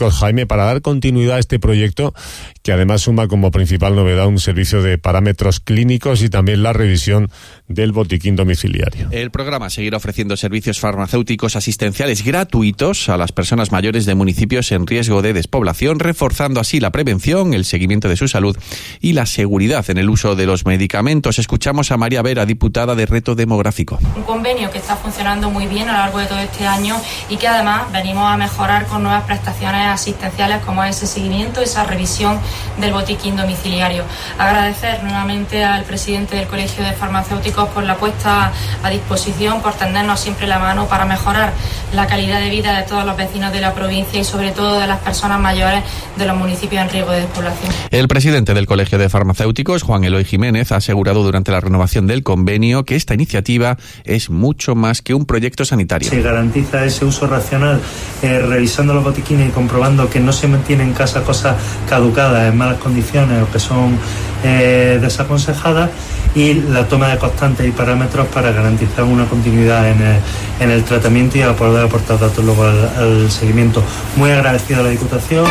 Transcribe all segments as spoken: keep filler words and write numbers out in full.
Jaime, para dar continuidad a este proyecto que además suma como principal novedad un servicio de parámetros clínicos y también la revisión del botiquín domiciliario. El programa seguirá ofreciendo servicios farmacéuticos asistenciales gratuitos a las personas mayores de municipios en riesgo de despoblación, reforzando así la prevención, el seguimiento de su salud y la seguridad en el uso de los medicamentos. Escuchamos a María Vera, diputada de Reto Demográfico. Un convenio que está funcionando muy bien a lo largo de todo este año y que además venimos a mejorar con nuevas prestaciones asistenciales como ese seguimiento, esa revisión del botiquín domiciliario. Agradecer nuevamente al presidente del Colegio de Farmacéuticos por la puesta a disposición, por tendernos siempre la mano para mejorar la calidad de vida de todos los vecinos de la provincia y sobre todo de las personas mayores de los municipios en riesgo de despoblación. El presidente del Colegio de Farmacéuticos, Juan Eloy Jiménez, ha asegurado durante la renovación del convenio que esta iniciativa es mucho más que un proyecto sanitario. Se garantiza ese uso racional, eh, revisando los botiquines y comprobando que no se mantienen en casa cosas caducadas en malas condiciones o que son eh, desaconsejadas, y la toma de constantes y parámetros para garantizar una continuidad en el, en el tratamiento y a poder aportar datos luego al, al seguimiento. Muy agradecido a la Diputación.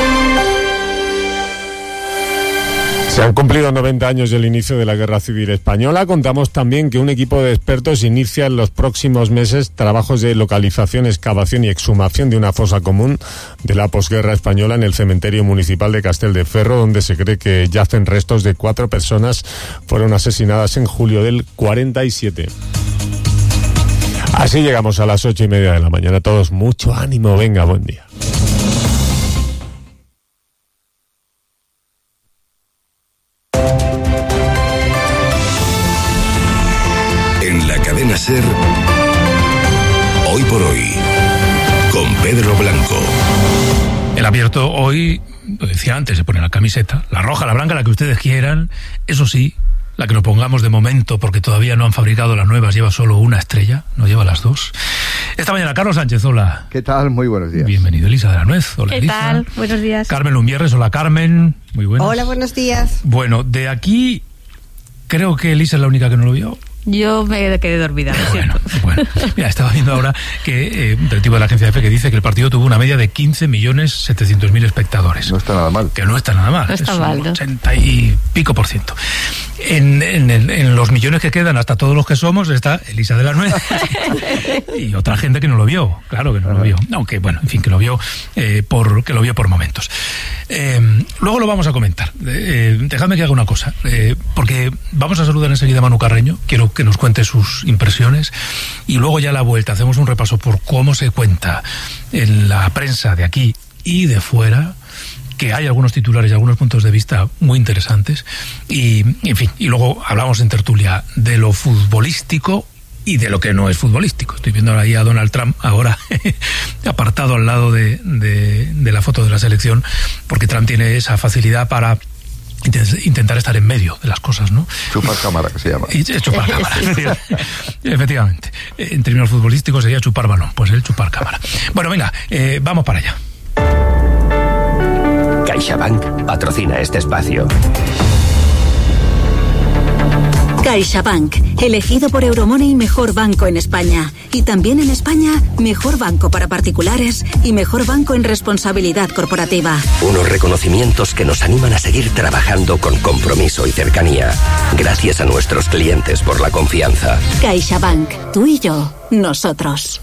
Se han cumplido noventa años del inicio de la Guerra Civil Española. Contamos también que un equipo de expertos inicia en los próximos meses trabajos de localización, excavación y exhumación de una fosa común de la posguerra española en el cementerio municipal de Castelldefels, donde se cree que yacen restos de cuatro personas que fueron asesinadas en julio del cuarenta y siete. Así llegamos a las ocho y media de la mañana. Todos mucho ánimo. Venga, buen día. Cadena SER, Hoy por Hoy, con Pedro Blanco. El abierto hoy, lo decía antes, se pone la camiseta, la roja, la blanca, la que ustedes quieran, eso sí, la que lo pongamos de momento, porque todavía no han fabricado las nuevas, lleva solo una estrella, no lleva las dos. Esta mañana, Carlos Sánchez, hola. ¿Qué tal? Muy buenos días. Bienvenido, Elisa de la Nuez. Hola, ¿Qué Elisa. tal? Buenos días. Carmen Lumbierres, hola, Carmen. Muy buenas. Hola, buenos días. Bueno, de aquí, creo que Elisa es la única que no lo vio. Yo me quedé dormida. Bueno, bueno. Mira, estaba viendo ahora que eh, un directivo de la agencia EFE que dice que el partido tuvo una media de quince millones setecientos mil espectadores. No está nada mal. Que no está nada mal. No está es mal, un ¿no? ochenta y pico por ciento. En, en, el, en los millones que quedan, hasta todos los que somos, está Elisa de la Nuez y otra gente que no lo vio. Claro que no lo vio. Aunque, bueno, en fin, que lo vio, eh, por, que lo vio por momentos. Eh, luego lo vamos a comentar. Eh, dejadme que haga una cosa. Eh, porque vamos a saludar enseguida a Manu Carreño. Quiero que nos cuente sus impresiones y luego ya a la vuelta hacemos un repaso por cómo se cuenta en la prensa de aquí y de fuera, que hay algunos titulares y algunos puntos de vista muy interesantes y, en fin, y luego hablamos en tertulia de lo futbolístico y de lo que no es futbolístico. Estoy viendo ahí a Donald Trump ahora apartado al lado de, de, de la foto de la selección, porque Trump tiene esa facilidad para intentar estar en medio de las cosas, ¿no? Chupar cámara, que se llama. Y, eh, chupar cámara, efectivamente. efectivamente. En términos futbolísticos sería chupar balón, pues el chupar cámara. Bueno, venga, eh, vamos para allá. CaixaBank patrocina este espacio. CaixaBank, elegido por Euromoney mejor banco en España. Y también en España, mejor banco para particulares y mejor banco en responsabilidad corporativa. Unos reconocimientos que nos animan a seguir trabajando con compromiso y cercanía. Gracias a nuestros clientes por la confianza. CaixaBank, tú y yo, nosotros.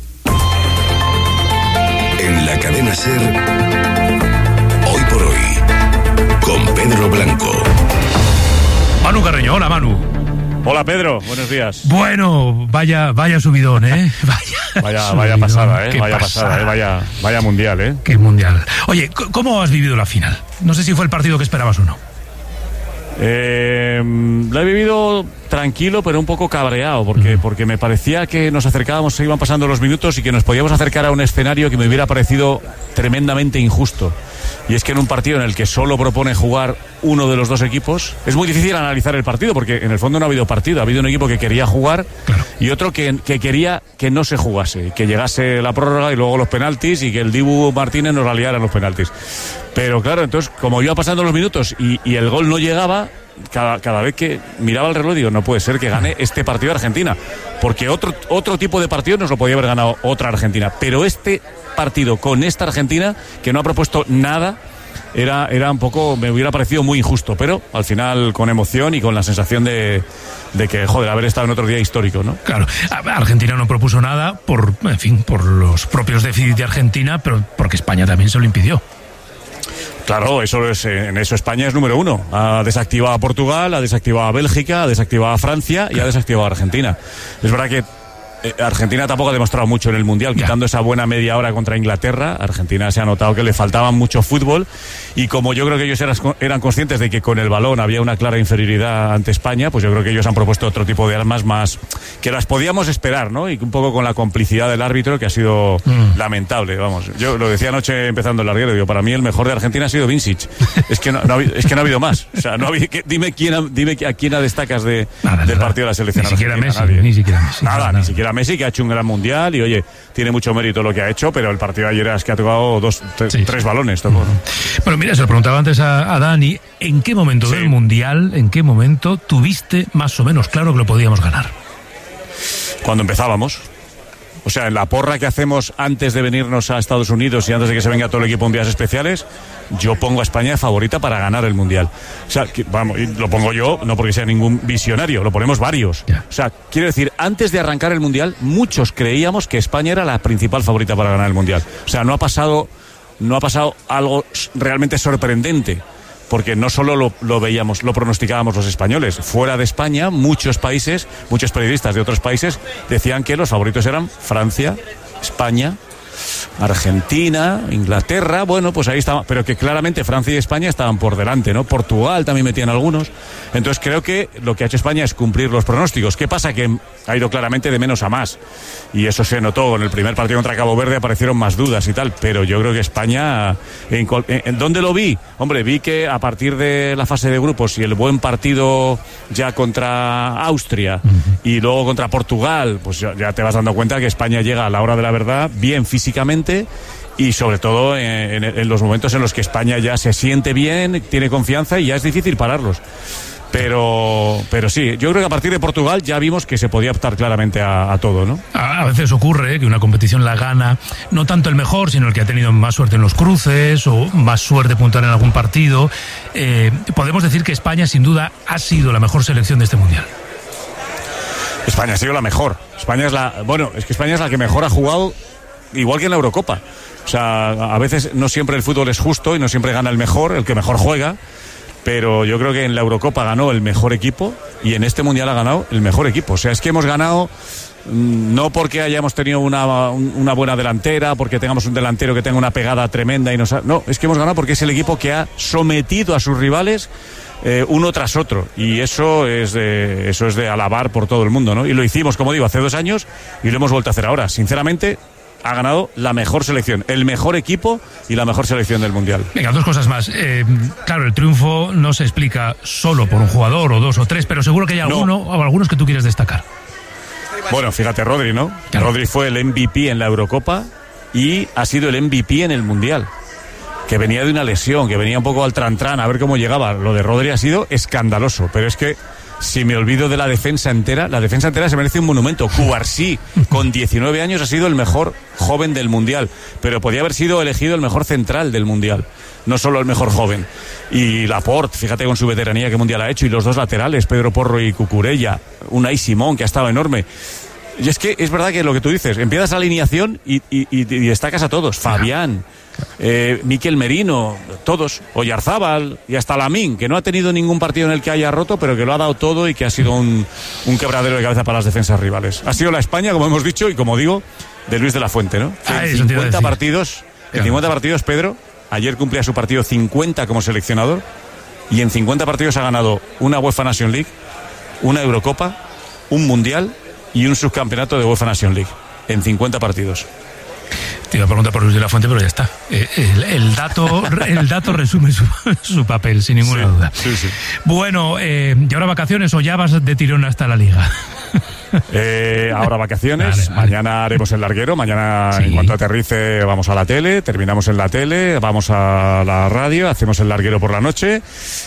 En la cadena SER, Hoy por Hoy, con Pedro Blanco. Manu Carreño, hola Manu. Hola Pedro, buenos días. Bueno, vaya vaya subidón, ¿eh? Vaya, vaya, subidón. vaya pasada, ¿eh? Qué Vaya pasada, pasada, ¿eh? Vaya, vaya mundial, ¿eh? Qué mundial. Oye, ¿cómo has vivido la final? No sé si fue el partido que esperabas o no. Eh, lo he vivido tranquilo, pero un poco cabreado, porque, uh-huh. porque me parecía que nos acercábamos, se iban pasando los minutos y que nos podíamos acercar a un escenario que me hubiera parecido tremendamente injusto. Y es que en un partido en el que solo propone jugar uno de los dos equipos, es muy difícil analizar el partido, porque en el fondo no ha habido partido, ha habido un equipo que quería jugar, claro, y otro que, que quería que no se jugase, que llegase la prórroga y luego los penaltis y que el Dibu Martínez nos la liara en los penaltis. Pero claro, entonces, como iba pasando los minutos y, y el gol no llegaba, cada, cada vez que miraba el reloj digo, no puede ser que gane este partido Argentina, porque otro, otro tipo de partido nos lo podía haber ganado otra Argentina, pero este partido con esta Argentina, que no ha propuesto nada, era, era un poco, me hubiera parecido muy injusto, pero al final con emoción y con la sensación de, de que, joder, haber estado en otro día histórico, ¿no? Claro, Argentina no propuso nada por, en fin, por los propios déficits de Argentina, pero porque España también se lo impidió. Claro, eso es, en eso España es número uno. Ha desactivado a Portugal, ha desactivado a Bélgica, ha desactivado a Francia y ha desactivado a Argentina. Es verdad que Argentina tampoco ha demostrado mucho en el Mundial, quitando esa buena media hora contra Inglaterra. Argentina se ha notado que le faltaba mucho fútbol, y como yo creo que ellos eran, eran conscientes de que con el balón había una clara inferioridad ante España, pues yo creo que ellos han propuesto otro tipo de armas más que las podíamos esperar, ¿no? Y un poco con la complicidad del árbitro, que ha sido mm. lamentable, vamos. Yo lo decía anoche empezando el larguero, digo, para mí el mejor de Argentina ha sido Vincic. Es que no, no ha, es que no ha habido más. O sea, no ha habido, que, dime quién dime a quién destacas de, nada, del nada. partido de la selección ni siquiera argentina. Messi, Nadie. ni siquiera Messi. Nada, nada, ni nada. siquiera Messi, que ha hecho un gran mundial y, oye, tiene mucho mérito lo que ha hecho, pero el partido de ayer es que ha tocado dos, tre, sí. tres balones. Tocó, ¿no? Bueno, mira, se lo preguntaba antes a, a Dani, ¿en qué momento sí. del mundial, en qué momento tuviste más o menos claro que lo podíamos ganar? Cuando empezábamos. O sea, en la porra que hacemos antes de venirnos a Estados Unidos y antes de que se venga todo el equipo en vías especiales, yo pongo a España favorita para ganar el Mundial. O sea, que, vamos, y lo pongo yo, no porque sea ningún visionario, lo ponemos varios. Yeah. O sea, quiero decir, antes de arrancar el Mundial, muchos creíamos que España era la principal favorita para ganar el Mundial. O sea, no ha pasado, no ha pasado algo realmente sorprendente, porque no solo lo, lo veíamos, lo pronosticábamos los españoles. Fuera de España, muchos países, muchos periodistas de otros países decían que los favoritos eran Francia, España, Argentina, Inglaterra, bueno, pues ahí estaban, pero que claramente Francia y España estaban por delante, ¿no? Portugal también metían algunos. Entonces creo que lo que ha hecho España es cumplir los pronósticos. ¿Qué pasa? Que ha ido claramente de menos a más, y eso se notó. En el primer partido contra Cabo Verde aparecieron más dudas y tal, pero yo creo que España, ¿en, en, en dónde lo vi? Hombre, vi que a partir de la fase de grupos y el buen partido ya contra Austria uh-huh. y luego contra Portugal, pues ya, ya te vas dando cuenta que España llega a la hora de la verdad bien físicamente, y sobre todo en, en, en los momentos en los que España ya se siente bien, tiene confianza y ya es difícil pararlos. Pero, pero sí, yo creo que a partir de Portugal ya vimos que se podía optar claramente a, a todo, ¿no? A, a veces ocurre que una competición la gana no tanto el mejor, sino el que ha tenido más suerte en los cruces o más suerte puntual en algún partido. Eh, podemos decir que España sin duda ha sido la mejor selección de este Mundial. España ha sido la mejor. España es la, bueno, es que España es la que mejor ha jugado, igual que en la Eurocopa. O sea, a veces no siempre el fútbol es justo y no siempre gana el mejor, el que mejor juega, pero yo creo que en la Eurocopa ganó el mejor equipo y en este Mundial ha ganado el mejor equipo. O sea, es que hemos ganado no porque hayamos tenido una, una buena delantera, porque tengamos un delantero que tenga una pegada tremenda y nos ha, no, es que hemos ganado porque es el equipo que ha sometido a sus rivales eh, uno tras otro, y eso es de, eso es de alabar por todo el mundo, ¿no? Y lo hicimos, como digo, hace dos años y lo hemos vuelto a hacer ahora. Sinceramente, ha ganado la mejor selección, el mejor equipo y la mejor selección del Mundial. Venga, dos cosas más. Eh, claro, el triunfo no se explica solo por un jugador o dos o tres, pero seguro que hay alguno no. o algunos que tú quieres destacar. Bueno, fíjate, Rodri, ¿no? Claro. Rodri fue el M V P en la Eurocopa y ha sido el M V P en el Mundial, que venía de una lesión, que venía un poco al tran-tran, a ver cómo llegaba. Lo de Rodri ha sido escandaloso, pero es que si me olvido de la defensa entera, la defensa entera se merece un monumento. Cubarsí, con diecinueve años, ha sido el mejor joven del Mundial, pero podía haber sido elegido el mejor central del Mundial, no solo el mejor joven. Y Laporte, fíjate con su veteranía qué Mundial ha hecho, y los dos laterales, Pedro Porro y Cucurella, Unai Simón, que ha estado enorme. Y es que es verdad que lo que tú dices, empiezas la alineación y, y, y, y destacas a todos. Fabián, eh, Miquel Merino, todos, Oyarzábal y hasta Lamín, que no ha tenido ningún partido en el que haya roto, pero que lo ha dado todo y que ha sido un, un quebradero de cabeza para las defensas rivales. Ha sido la España, como hemos dicho, y como digo, de Luis de la Fuente, ¿no? Ah, en cincuenta partidos, en cincuenta partidos, Pedro, ayer cumplía su partido cincuenta como seleccionador, y en cincuenta partidos ha ganado una UEFA Nation League, una Eurocopa, un Mundial y un subcampeonato de UEFA Nation League en cincuenta partidos. Te iba a preguntar por Luis de la Fuente, pero ya está. El, el dato el dato resume su, su papel, sin ninguna sí, duda. Sí, sí. Bueno, eh, ¿y ahora vacaciones o ya vas de tirón hasta la Liga? Eh, ahora vacaciones, vale, vale. Mañana haremos el larguero, mañana sí. En cuanto aterrice vamos a la tele, terminamos en la tele, vamos a la radio, hacemos el larguero por la noche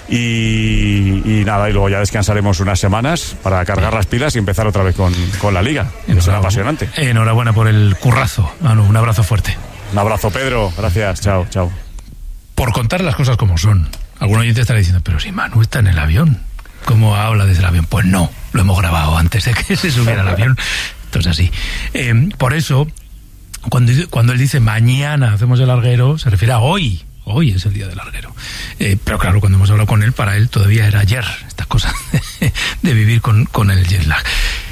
y, y nada, y luego ya descansaremos unas semanas para cargar las pilas y empezar otra vez con, con la Liga, que será apasionante. Enhorabuena por el currazo, Manu, un abrazo fuerte. Un abrazo, Pedro. Gracias. Chao, chao. Por contar las cosas como son. Algún oyente estará diciendo, pero si Manu está en el avión, ¿cómo habla desde el avión? Pues no, lo hemos grabado antes de que se subiera al avión. Entonces así. Eh, por eso, cuando, cuando él dice mañana hacemos el larguero, se refiere a hoy. Hoy es el día del larguero. Eh, pero claro, cuando hemos hablado con él, para él todavía era ayer. Estas cosas de, de vivir con, con el jet lag.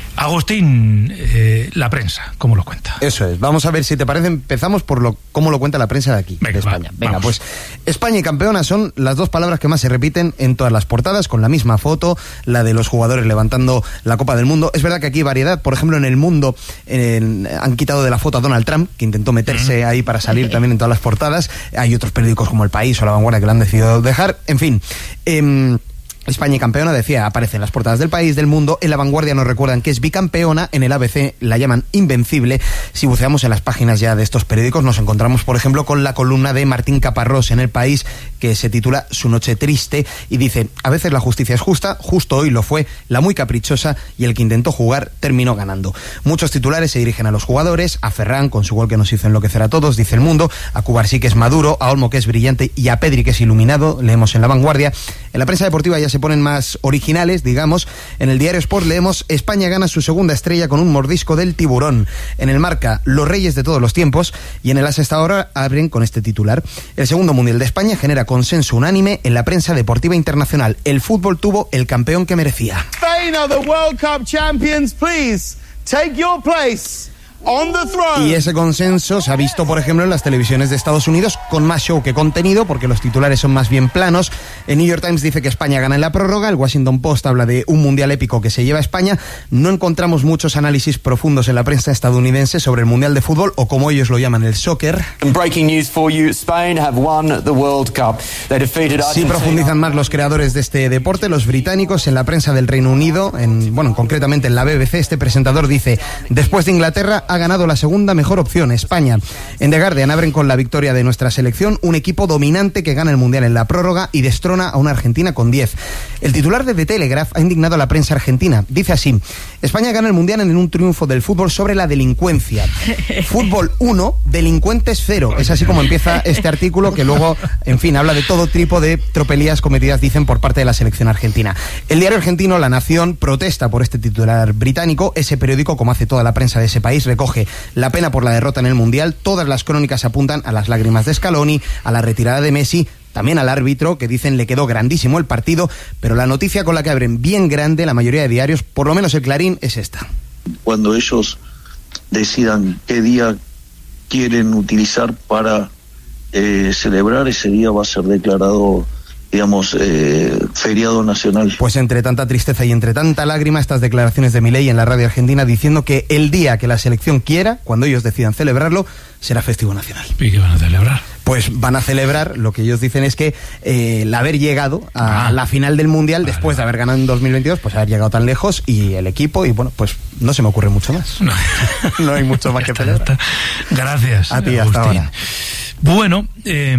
Agustín, eh, la prensa, ¿cómo lo cuenta? Eso es. Vamos a ver si te parece. Empezamos por lo cómo lo cuenta la prensa de aquí, Venga, de España. Va, Venga, vamos. Pues España y campeona son las dos palabras que más se repiten en todas las portadas, con la misma foto, la de los jugadores levantando la Copa del Mundo. Es verdad que aquí hay variedad. Por ejemplo, en El Mundo en, han quitado de la foto a Donald Trump, que intentó meterse ahí para salir también en todas las portadas. Hay otros periódicos como El País o La Vanguardia que lo han decidido dejar. En fin, eh, España y campeona, decía, aparece en las portadas del País, del Mundo. En La Vanguardia nos recuerdan que es bicampeona. En el A B C la llaman invencible. Si buceamos en las páginas ya de estos periódicos, nos encontramos, por ejemplo, con la columna de Martín Caparrós en El País, que se titula Su noche triste, y dice: a veces la justicia es justa, justo hoy lo fue la muy caprichosa, y el que intentó jugar terminó ganando. Muchos titulares se dirigen a los jugadores, a Ferran con su gol que nos hizo enloquecer a todos, dice El Mundo, a Cubarsí, que es maduro, a Olmo, que es brillante, y a Pedri, que es iluminado, leemos en La Vanguardia. En la prensa deportiva ya se ponen más originales, digamos. En el Diario Sport leemos: España gana su segunda estrella con un mordisco del tiburón. En el Marca, los reyes de todos los tiempos. Y en el As esta hora abren con este titular: el segundo Mundial de España genera consenso unánime en la prensa deportiva internacional. El fútbol tuvo el campeón que merecía. Spain are the World Cup champions, please take your place on the throne. Y ese consenso se ha visto, por ejemplo, en las televisiones de Estados Unidos, con más show que contenido, porque los titulares son más bien planos. El New York Times dice que España gana en la prórroga. El Washington Post habla de un mundial épico que se lleva a España. No encontramos muchos análisis profundos en la prensa estadounidense sobre el mundial de fútbol, o como ellos lo llaman, el soccer. Breaking news for you: Spain have won the World Cup. They defeated Argentina. Sí profundizan más los creadores de este deporte, los británicos. En la prensa del Reino Unido, en, bueno, concretamente en la B B C, este presentador dice: después de Inglaterra ha ganado la segunda mejor opción, España. En The Guardian abren con la victoria de nuestra selección, un equipo dominante que gana el mundial en la prórroga y destrona a una Argentina con diez. El titular de The Telegraph ha indignado a la prensa argentina. Dice así: España gana el mundial en un triunfo del fútbol sobre la delincuencia. Fútbol uno, delincuentes cero. Es así como empieza este artículo, que luego, en fin, habla de todo tipo de tropelías cometidas, dicen, por parte de la selección argentina. El diario argentino La Nación protesta por este titular británico. Ese periódico, como hace toda la prensa de ese país, recoge la pena por la derrota en el mundial. Todas las crónicas apuntan a las lágrimas de Scaloni, a la retirada de Messi, también al árbitro, que dicen le quedó grandísimo el partido, pero la noticia con la que abren bien grande la mayoría de diarios, por lo menos el Clarín, es esta. Cuando ellos decidan qué día quieren utilizar para eh, celebrar, ese día va a ser declarado, digamos, eh, feriado nacional. Pues entre tanta tristeza y entre tanta lágrima, estas declaraciones de Milei en la radio argentina, diciendo que el día que la selección quiera, cuando ellos decidan celebrarlo, será festivo nacional. ¿Y qué van a celebrar? Pues van a celebrar, lo que ellos dicen es que eh, el haber llegado a ah, la final del Mundial, vale, después de haber ganado en dos mil veintidós, pues haber llegado tan lejos, y el equipo, y bueno, pues no se me ocurre mucho más. No, no hay mucho más que celebrar. Gracias, a ti, Agustín. Hasta ahora. Bueno, eh...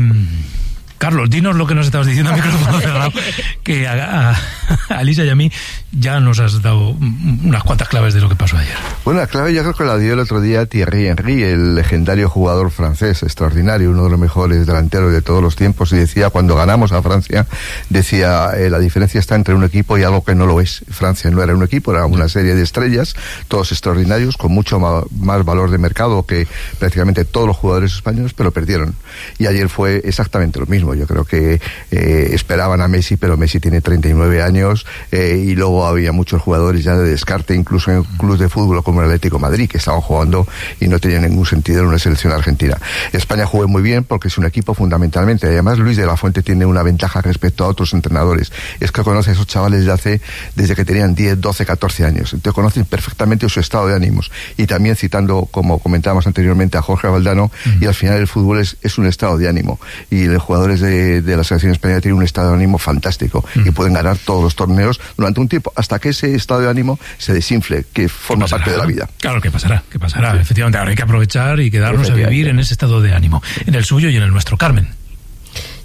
Carlos, dinos lo que nos estabas diciendo a micrófono cerrado, que a, a, a Lisa y a mí ya nos has dado unas cuantas claves de lo que pasó ayer. Bueno, la clave yo creo que la dio el otro día Thierry Henry, el legendario jugador francés, extraordinario, uno de los mejores delanteros de todos los tiempos, y decía, cuando ganamos a Francia, decía, eh, la diferencia está entre un equipo y algo que no lo es. Francia no era un equipo, era una serie de estrellas, todos extraordinarios, con mucho ma- más valor de mercado que prácticamente todos los jugadores españoles, pero perdieron. Y ayer fue exactamente lo mismo. Yo creo que eh, esperaban a Messi, pero Messi tiene treinta y nueve años, eh, y luego había muchos jugadores ya de descarte, incluso en clubes de fútbol como el Atlético de Madrid, que estaban jugando y no tenía ningún sentido en una selección argentina. España jugó muy bien porque es un equipo fundamentalmente. Además, Luis de la Fuente tiene una ventaja respecto a otros entrenadores. Es que conoce a esos chavales de hace, desde que tenían diez, doce, catorce años. Entonces conocen perfectamente su estado de ánimos. Y también citando, como comentábamos anteriormente, a Jorge Valdano, mm. y al final el fútbol es, es un estado de ánimo. Y los jugadores de, de la selección española tienen un estado de ánimo fantástico, mm. y pueden ganar todos los torneos durante un tiempo, hasta que ese estado de ánimo se desinfle, que forma parte de la vida. Claro, que pasará, que pasará. Sí. Efectivamente, ahora hay que aprovechar y quedarnos a vivir en ese estado de ánimo, en el suyo y en el nuestro. Carmen.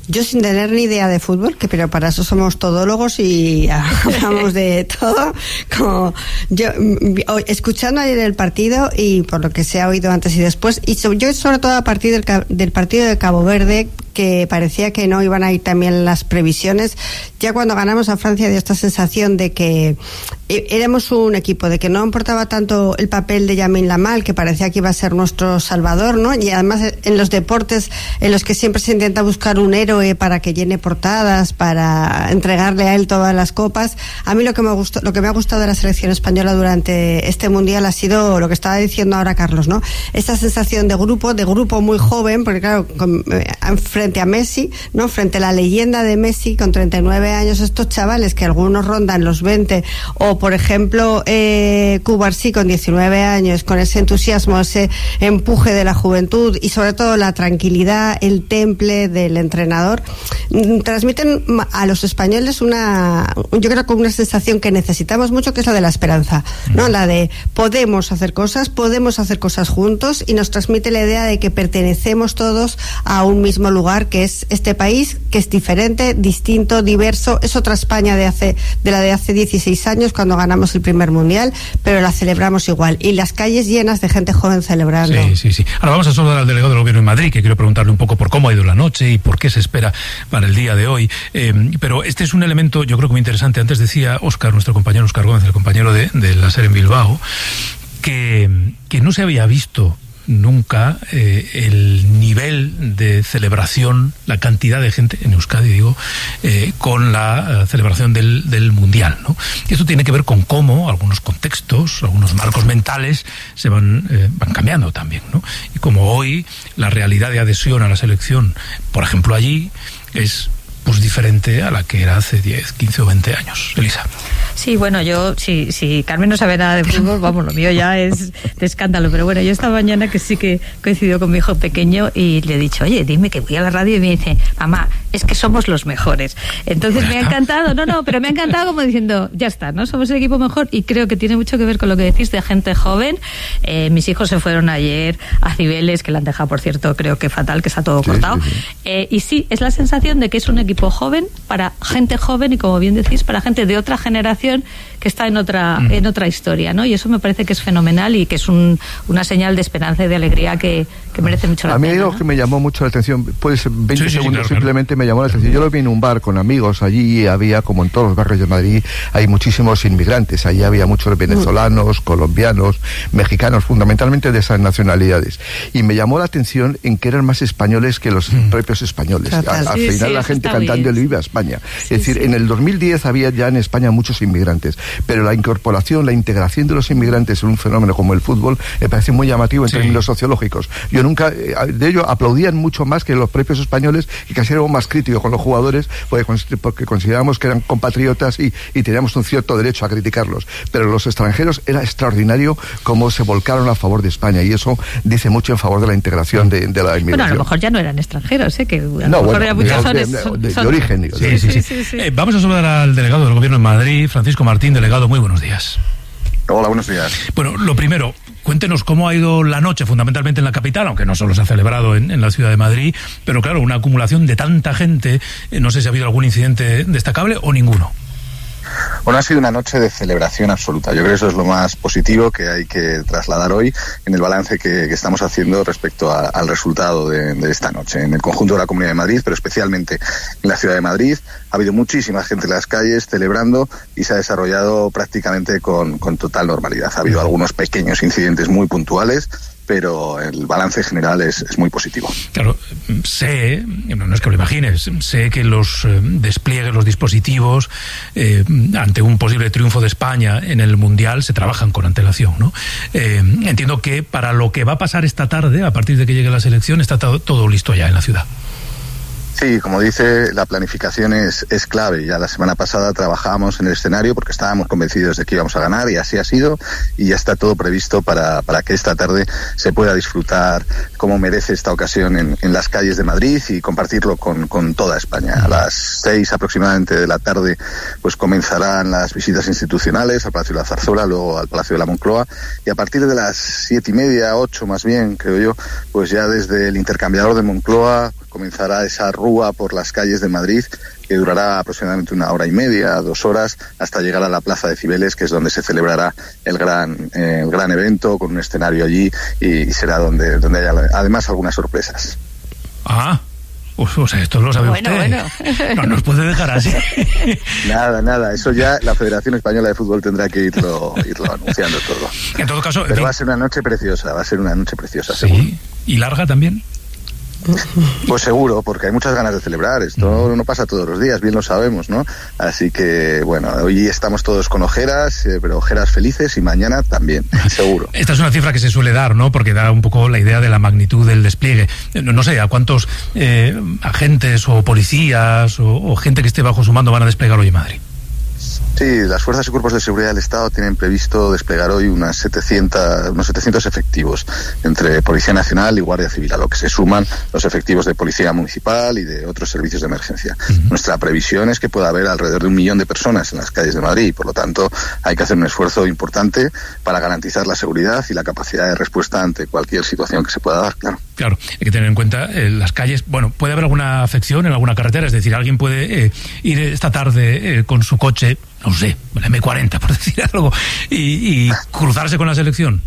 yo sin tener ni idea de fútbol, que pero para eso somos todólogos y hablamos de todo, como yo escuchando ayer el partido y por lo que se ha oído antes y después, y sobre, yo sobre todo a partir del, del partido de Cabo Verde, que parecía que no iban a ir también las previsiones, ya cuando ganamos a Francia dio esta sensación de que éramos un equipo, de que no importaba tanto el papel de Lamine Yamal, que parecía que iba a ser nuestro salvador, ¿no? Y además en los deportes en los que siempre se intenta buscar un héroe para que llene portadas, para entregarle a él todas las copas, a mí lo que me gustó, lo que me ha gustado de la selección española durante este mundial ha sido lo que estaba diciendo ahora Carlos, ¿no? Esta sensación de grupo, de grupo muy joven, porque claro, con, eh, frente a Messi, ¿no? Frente a la leyenda de Messi con treinta y nueve años, estos chavales que algunos rondan los veinte, o por ejemplo eh, Cubarsí con diecinueve años, con ese entusiasmo, ese empuje de la juventud y sobre todo la tranquilidad, el temple del entrenador, transmiten a los españoles una, yo creo que una sensación que necesitamos mucho, que es la de la esperanza, ¿no? La de podemos hacer cosas, podemos hacer cosas juntos, y nos transmite la idea de que pertenecemos todos a un mismo lugar, que es este país, que es diferente, distinto, diverso, es otra España de hace de la de hace dieciséis años cuando ganamos el primer mundial, pero la celebramos igual, y las calles llenas de gente joven celebrando. Sí, sí, sí. Ahora vamos a saludar al delegado del Gobierno en Madrid, que quiero preguntarle un poco por cómo ha ido la noche y por qué se espera para el día de hoy. Eh, pero este es un elemento, yo creo que muy interesante. Antes decía Óscar, nuestro compañero Óscar Gómez, el compañero de, de la SER en Bilbao, que, que no se había visto nunca eh, el nivel de celebración, la cantidad de gente en Euskadi, digo, eh, con la uh, celebración del, del Mundial, ¿no? Y esto tiene que ver con cómo algunos contextos, algunos marcos mentales se van, eh, van cambiando también, ¿no? Y como hoy la realidad de adhesión a la selección, por ejemplo allí, es pues diferente a la que era hace diez, quince o veinte años. Elisa. Sí, bueno, yo, si, si Carmen no sabe nada de fútbol, vamos, lo mío ya es de escándalo, pero bueno, yo esta mañana que sí que coincidió con mi hijo pequeño y le he dicho, oye, dime, que voy a la radio, y me dice, mamá, es que somos los mejores. Entonces me ha encantado, no, no, pero me ha encantado como diciendo, ya está, ¿no? Somos el equipo mejor, y creo que tiene mucho que ver con lo que decís de gente joven. Eh, mis hijos se fueron ayer a Cibeles, que la han dejado, por cierto, creo que fatal, que está todo sí, cortado. Sí, sí. Eh, y sí, es la sensación de que es un equipo joven, para gente joven, y como bien decís, para gente de otra generación que está en otra mm. en otra historia, ¿no? Y eso me parece que es fenomenal y que es un, una señal de esperanza y de alegría que, que merece mucho la pena. A mí pena, lo ¿no? que me llamó mucho la atención, pues veinte sí, sí, segundos claro, simplemente claro. me llamó la atención. Yo lo vi en un bar con amigos, allí había, como en todos los barrios de Madrid, hay muchísimos inmigrantes, allí había muchos venezolanos, mm. colombianos, mexicanos, fundamentalmente de esas nacionalidades. Y me llamó la atención en que eran más españoles que los mm. propios españoles. A, al sí, final sí, la gente cantando el Viva España. Sí, es decir, sí. en el dos mil diez había ya en España muchos inmigrantes, pero la incorporación, la integración de los inmigrantes en un fenómeno como el fútbol me parece muy llamativo en sí. términos sociológicos. Yo nunca, de ello aplaudían mucho más que los propios españoles, que casi éramos más críticos con los jugadores, porque, porque considerábamos que eran compatriotas y, y teníamos un cierto derecho a criticarlos. Pero los extranjeros era extraordinario cómo se volcaron a favor de España, y eso dice mucho en favor de la integración de, de la inmigración. Bueno, a lo mejor ya no eran extranjeros, ¿eh? Que a lo no, mejor bueno, ya muchos son, de, son, de, de, son... de origen, digo. Sí, sí, sí. sí, sí. Eh, vamos a saludar al delegado del Gobierno en Madrid, Francisco Martín. Delegado, muy buenos días. Hola, buenos días. Bueno, lo primero, cuéntenos cómo ha ido la noche, fundamentalmente en la capital, aunque no solo se ha celebrado en, en la ciudad de Madrid, pero claro, una acumulación de tanta gente, eh, no sé si ha habido algún incidente destacable o ninguno. Bueno, ha sido una noche de celebración absoluta. Yo creo que eso es lo más positivo que hay que trasladar hoy en el balance que, que estamos haciendo respecto a, al resultado de, de esta noche. En el conjunto de la Comunidad de Madrid, pero especialmente en la ciudad de Madrid, ha habido muchísima gente en las calles celebrando y se ha desarrollado prácticamente con, con total normalidad. Ha habido algunos pequeños incidentes muy puntuales, pero el balance general es, es muy positivo. Claro, sé, no es que lo imagines, sé que los eh, despliegues, los dispositivos, eh, ante un posible triunfo de España en el Mundial, se trabajan con antelación, ¿no? Eh, entiendo que para lo que va a pasar esta tarde, a partir de que llegue la selección, está todo, todo listo ya en la ciudad. Sí, como dice, la planificación es, es clave. Ya la semana pasada trabajábamos en el escenario porque estábamos convencidos de que íbamos a ganar, y así ha sido, y ya está todo previsto para, para que esta tarde se pueda disfrutar como merece esta ocasión en, en las calles de Madrid y compartirlo con, con toda España. A las seis aproximadamente de la tarde pues comenzarán las visitas institucionales al Palacio de la Zarzuela, luego al Palacio de la Moncloa, y a partir de las siete y media, ocho más bien, creo yo, pues ya desde el intercambiador de Moncloa comenzará esa ruta rúa por las calles de Madrid, que durará aproximadamente una hora y media, dos horas, hasta llegar a la Plaza de Cibeles, que es donde se celebrará el gran, eh, el gran evento, con un escenario allí, y, y será donde, donde haya además algunas sorpresas. Ah, Uf, o sea, esto lo sabe bueno, usted. Bueno. No nos puede dejar así. Nada, nada, eso ya la Federación Española de Fútbol tendrá que irlo, irlo anunciando todo. En todo caso... Pero va a ser una noche preciosa, va a ser una noche preciosa, sí. seguro. ¿Y larga también? Pues seguro, porque hay muchas ganas de celebrar. Esto no pasa todos los días, bien lo sabemos, ¿no? Así que, bueno, hoy estamos todos con ojeras, eh, pero ojeras felices, y mañana también, seguro. Esta es una cifra que se suele dar, ¿no? Porque da un poco la idea de la magnitud del despliegue. No, no sé, ¿a cuántos eh, agentes o policías o, o gente que esté bajo su mando van a desplegar hoy en Madrid? Sí, las fuerzas y cuerpos de seguridad del Estado tienen previsto desplegar hoy unas setecientos, unos setecientos efectivos entre Policía Nacional y Guardia Civil, a lo que se suman los efectivos de Policía Municipal y de otros servicios de emergencia. Uh-huh. Nuestra previsión es que pueda haber alrededor de un millón de personas en las calles de Madrid, y por lo tanto hay que hacer un esfuerzo importante para garantizar la seguridad y la capacidad de respuesta ante cualquier situación que se pueda dar, claro. Claro, hay que tener en cuenta eh, las calles. Bueno, puede haber alguna afección en alguna carretera, es decir, alguien puede eh, ir esta tarde eh, con su coche, no sé, el eme cuarenta, por decir algo, y, y cruzarse con la selección.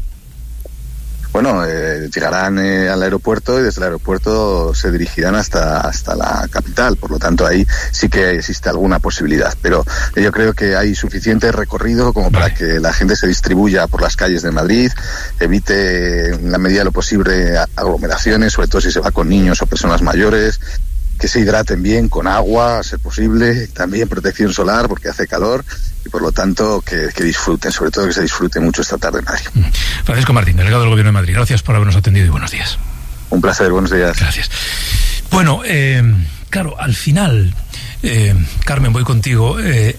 Bueno, eh, llegarán eh, al aeropuerto, y desde el aeropuerto se dirigirán hasta hasta la capital. Por lo tanto, ahí sí que existe alguna posibilidad. Pero eh, yo creo que hay suficiente recorrido como para que la gente se distribuya por las calles de Madrid, evite en la medida de lo posible aglomeraciones, sobre todo si se va con niños o personas mayores, que se hidraten bien con agua, a ser posible, también protección solar porque hace calor, y por lo tanto que, que disfruten, sobre todo que se disfrute mucho esta tarde en Madrid. Francisco Martín, delegado del Gobierno de Madrid, gracias por habernos atendido y buenos días. Un placer, buenos días. Gracias. Bueno, eh, claro, al final, eh, Carmen, voy contigo. Eh,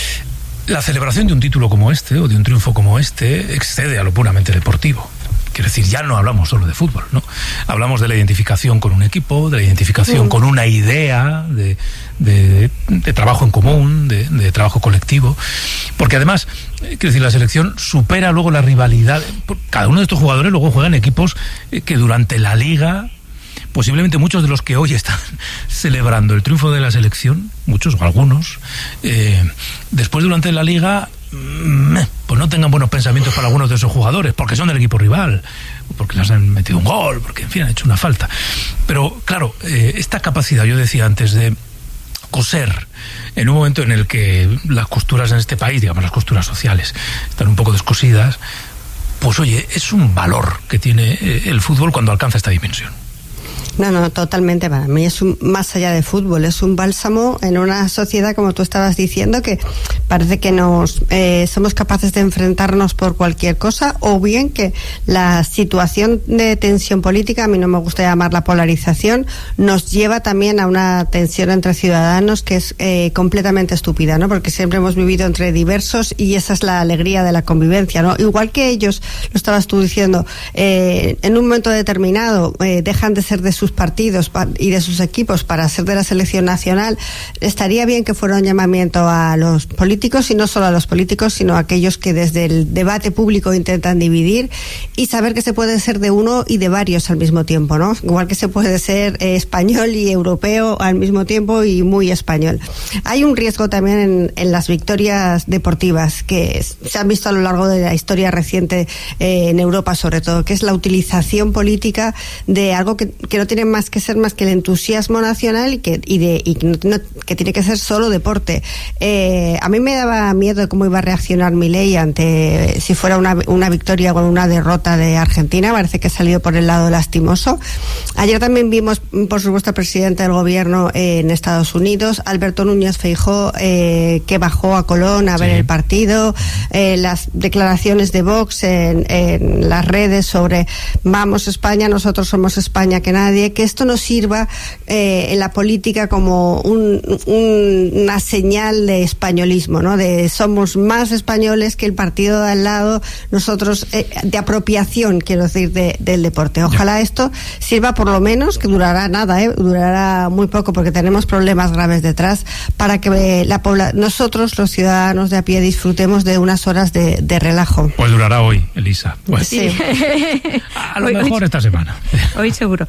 la celebración de un título como este, o de un triunfo como este, excede a lo puramente deportivo. Quiero decir, ya no hablamos solo de fútbol, ¿no? Hablamos de la identificación con un equipo, de la identificación mm. con una idea de, de, de trabajo en común, de, de trabajo colectivo. Porque además, quiero decir, la selección supera luego la rivalidad. Cada uno de estos jugadores luego juega en equipos que durante la liga, posiblemente muchos de los que hoy están celebrando el triunfo de la selección, muchos o algunos, eh, después durante la liga, pues no tengan buenos pensamientos para algunos de esos jugadores, porque son del equipo rival, porque les han metido un gol, porque en fin han hecho una falta. Pero claro, eh, esta capacidad, yo decía antes, de coser en un momento en el que las costuras en este país, digamos las costuras sociales, están un poco descosidas, pues oye, es un valor que tiene eh, el fútbol cuando alcanza esta dimensión. No, no, totalmente. Para mí es un, más allá de fútbol, es un bálsamo en una sociedad, como tú estabas diciendo, que parece que nos eh, somos capaces de enfrentarnos por cualquier cosa, o bien que la situación de tensión política, a mí no me gusta llamarla polarización, nos lleva también a una tensión entre ciudadanos que es eh, completamente estúpida, ¿no? Porque siempre hemos vivido entre diversos y esa es la alegría de la convivencia, ¿no? Igual que ellos, lo estabas tú diciendo, eh, en un momento determinado eh, dejan de ser de sus partidos y de sus equipos para ser de la selección nacional, estaría bien que fuera un llamamiento a los políticos, y no solo a los políticos, sino a aquellos que desde el debate público intentan dividir, y saber que se puede ser de uno y de varios al mismo tiempo, ¿no? Igual que se puede ser eh, español y europeo al mismo tiempo, y muy español. Hay un riesgo también en, en las victorias deportivas que se han visto a lo largo de la historia reciente eh, en Europa, sobre todo, que es la utilización política de algo que, que no tiene más que ser más que el entusiasmo nacional y que y de y que, no, no, que tiene que ser solo deporte. Eh, a mí me daba miedo de cómo iba a reaccionar Milei ante si fuera una, una victoria o una derrota de Argentina. Parece que ha salido por el lado lastimoso. Ayer también vimos, por supuesto, al presidente del gobierno eh, en Estados Unidos, Alberto Núñez Feijóo, eh, que bajó a Colón a sí. ver el partido, eh, las declaraciones de Vox en, en las redes sobre vamos España, nosotros somos España que nadie, que esto nos sirva eh, en la política como un, un, una señal de españolismo, ¿no? De somos más españoles que el partido de al lado, nosotros eh, de apropiación, quiero decir, de, del deporte. Ojalá ya. esto sirva por lo menos, que durará nada, ¿eh? durará muy poco porque tenemos problemas graves detrás, para que eh, la pobla- nosotros, los ciudadanos de a pie, disfrutemos de unas horas de, de relajo. Pues durará hoy, Elisa. Pues, sí. A lo hoy, mejor hoy, esta semana. Hoy seguro. No,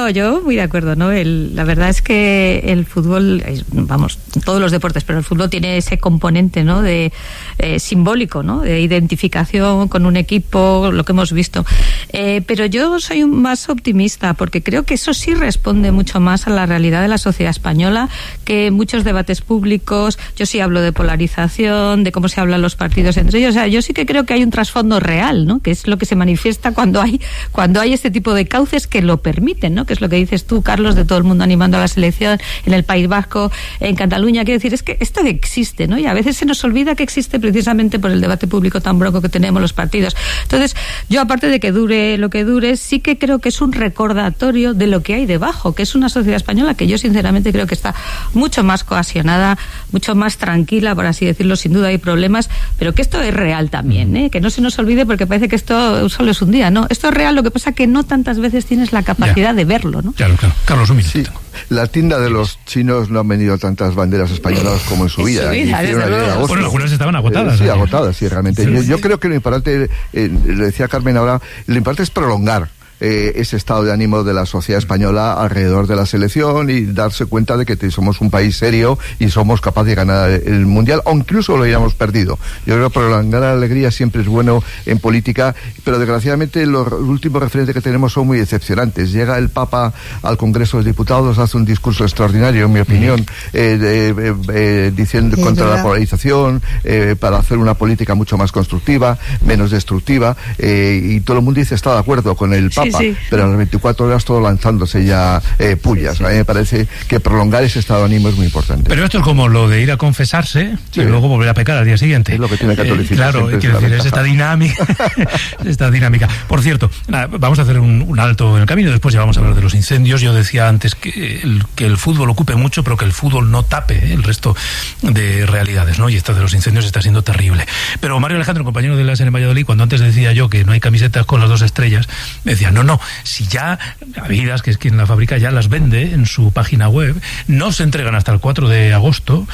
No, yo muy de acuerdo, ¿no? El, la verdad es que el fútbol, vamos, todos los deportes, pero el fútbol tiene ese componente, ¿no? De eh, simbólico, ¿no? De identificación con un equipo, lo que hemos visto. Eh, pero yo soy un más optimista porque creo que eso sí responde mucho más a la realidad de la sociedad española que muchos debates públicos. Yo sí hablo de polarización, de cómo se hablan los partidos entre ellos. O sea, yo sí que creo que hay un trasfondo real, ¿no? Que es lo que se manifiesta cuando hay cuando hay este tipo de cauces que lo permiten, ¿no? Que es lo que dices tú, Carlos, de todo el mundo animando a la selección en el País Vasco, en Cataluña. Quiero decir, es que esto existe, ¿no? Y a veces se nos olvida que existe precisamente por el debate público tan bronco que tenemos los partidos. Entonces, yo aparte de que dure lo que dure, sí que creo que es un recordatorio de lo que hay debajo, que es una sociedad española que yo sinceramente creo que está mucho más cohesionada, mucho más tranquila, por así decirlo. Sin duda hay problemas, pero que esto es real también, ¿eh? Que no se nos olvide porque parece que esto solo es un día, ¿no? Esto es real, lo que pasa que no tantas veces tienes la capacidad ya de verlo, ¿no? Claro, claro. Carlos, un minuto. Sí. La tienda de los chinos no han vendido tantas banderas españolas como en su vida. En su vida, desde luego. Bueno, algunas estaban agotadas. Eh, sí, ¿eh? agotadas, sí, realmente. Sí, yo, sí. yo creo que lo importante, eh, le decía Carmen ahora, lo importante es prolongar Eh, ese estado de ánimo de la sociedad española alrededor de la selección y darse cuenta de que te, somos un país serio y somos capaces de ganar el Mundial, o incluso lo hayamos perdido. Yo creo que prolongar la alegría siempre es bueno en política, pero desgraciadamente los últimos referentes que tenemos son muy decepcionantes. Llega el Papa al Congreso de Diputados, hace un discurso extraordinario, en mi opinión, eh, eh, eh, diciendo contra la polarización, eh, para hacer una política mucho más constructiva, menos destructiva, eh, y todo el mundo dice está de acuerdo con el Papa. Sí, sí. Pero a las veinticuatro horas todo lanzándose ya eh, pullas. Sí, sí. A mí me parece que prolongar ese estado de ánimo es muy importante. Pero esto es como lo de ir a confesarse sí. y luego volver a pecar al día siguiente. Es lo que tiene catolicismo. Eh, claro, quiero decir, es esta dinámica. esta dinámica. Por cierto, nada, vamos a hacer un, un alto en el camino, después ya vamos a hablar de los incendios. Yo decía antes que el, que el fútbol ocupe mucho, pero que el fútbol no tape el resto de realidades, ¿no? Y esta de los incendios está siendo terrible. Pero Mario Alejandro, compañero de la S N Valladolid, cuando antes decía yo que no hay camisetas con las dos estrellas, me decía, no, no, si ya Adidas, que es quien la fabrica, ya las vende en su página web, no se entregan hasta el cuatro de agosto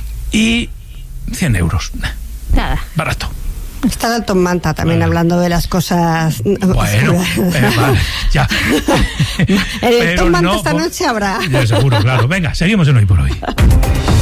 y cien euros. Nada. Barato. Está Dalton Manta también vale. hablando de las cosas. Bueno, eh, vale, ya. En el Dalton Manta no, esta noche habrá. Ya, seguro, claro. Venga, seguimos en Hoy por Hoy.